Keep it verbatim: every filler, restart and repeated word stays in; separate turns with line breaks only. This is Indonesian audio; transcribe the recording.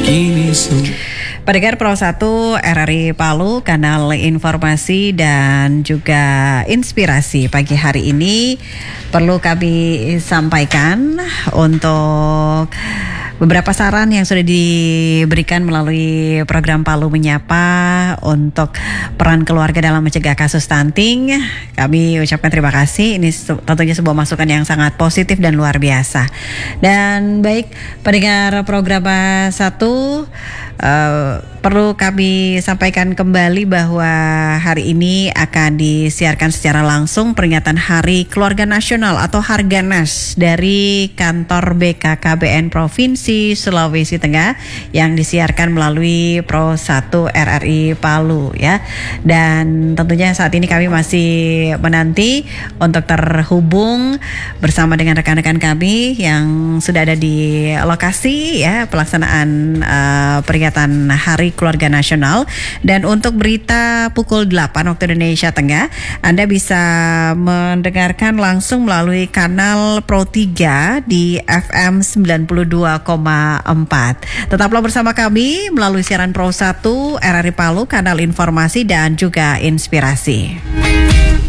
Kini semua
Pendengar Pro satu R R I Palu, kanal informasi dan juga inspirasi pagi hari ini perlu kami sampaikan untuk beberapa saran yang sudah diberikan melalui program Palu Menyapa untuk peran keluarga dalam mencegah kasus stunting. Kami ucapkan terima kasih. Ini tentunya sebuah masukan yang sangat positif dan luar biasa. Dan baik pendengar program satu, Uh, perlu kami sampaikan kembali bahwa hari ini akan disiarkan secara langsung peringatan Hari Keluarga Nasional atau Harganas dari kantor B K K B N Provinsi Sulawesi Tengah yang disiarkan melalui Pro satu R R I Palu ya. Dan tentunya saat ini kami masih menanti untuk terhubung bersama dengan rekan-rekan kami yang sudah ada di lokasi ya pelaksanaan uh, peringatan Hari Keluarga Nasional. Dan untuk berita pukul delapan waktu Indonesia Tengah, Anda bisa mendengarkan langsung melalui kanal Pro tiga di F M sembilan puluh dua koma empat. Tetaplah bersama kami melalui siaran Pro satu R R I Palu, kanal informasi dan juga inspirasi.